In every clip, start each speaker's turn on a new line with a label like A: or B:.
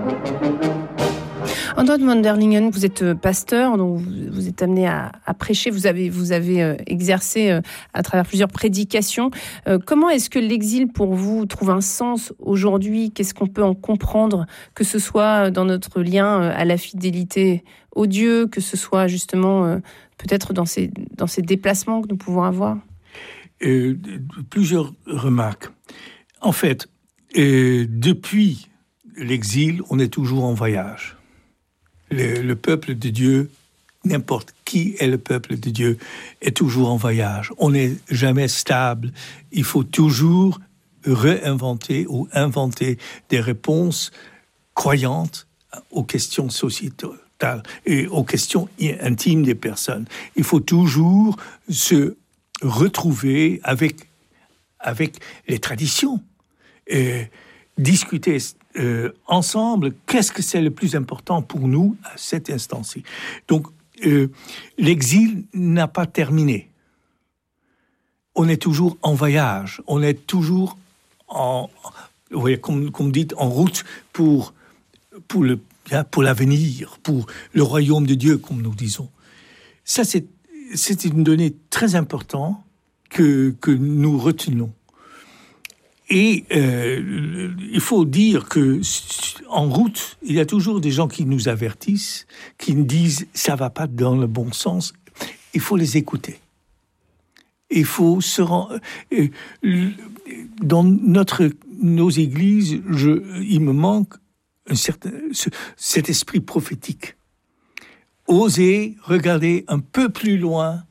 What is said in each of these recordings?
A: Anton van der Lingen, vous êtes pasteur, donc vous êtes amené à prêcher, vous avez exercé à travers plusieurs prédications. Comment est-ce que l'exil pour vous trouve un sens aujourd'hui ? Qu'est-ce qu'on peut en comprendre, que ce soit dans notre lien à la fidélité au Dieu, que ce soit justement peut-être dans ces déplacements que nous pouvons avoir ?
B: Plusieurs remarques. En fait, depuis l'exil, on est toujours en voyage. Le peuple de Dieu, n'importe qui est le peuple de Dieu, est toujours en voyage. On n'est jamais stable. Il faut toujours réinventer ou inventer des réponses croyantes aux questions sociétales et aux questions intimes des personnes. Il faut toujours se retrouver avec les traditions et discuter ensemble, qu'est-ce que c'est le plus important pour nous à cet instant-ci. Donc, l'exil n'a pas terminé. On est toujours en voyage, on est toujours comme dites, en route pour l'avenir, pour le royaume de Dieu, comme nous disons. Ça, c'est une donnée très importante que nous retenons. Et il faut dire que en route, il y a toujours des gens qui nous avertissent, qui nous disent ça va pas dans le bon sens. Il faut les écouter. Il faut se rendre dans nos églises. Il me manque cet esprit prophétique. Oser regarder un peu plus loin.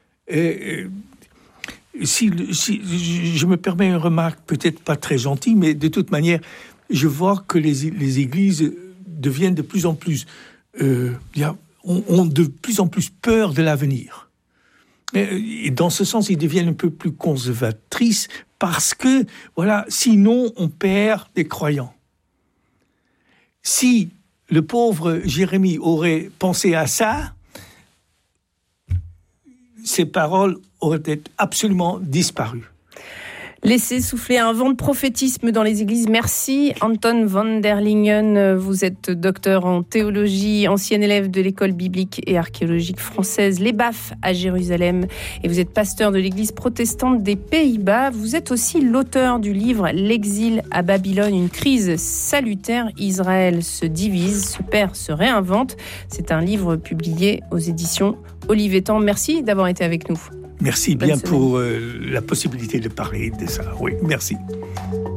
B: Si je me permets une remarque peut-être pas très gentille, mais de toute manière, je vois que les églises deviennent de plus en plus, ont de plus en plus peur de l'avenir. Et dans ce sens, ils deviennent un peu plus conservatrices parce que, sinon on perd des croyants. Si le pauvre Jérémie aurait pensé à ça, ces paroles auraient absolument disparu.
A: Laissez souffler un vent de prophétisme dans les églises. Merci Anton van der Lingen. Vous êtes docteur en théologie, ancien élève de l'école biblique et archéologique française, les BAF à Jérusalem. Et vous êtes pasteur de l'église protestante des Pays-Bas. Vous êtes aussi l'auteur du livre L'exil à Babylone, une crise salutaire. Israël se divise, se perd, se réinvente. C'est un livre publié aux éditions Olivetan. Merci d'avoir été avec nous.
B: Merci bien pour la possibilité de parler de ça. Oui, merci.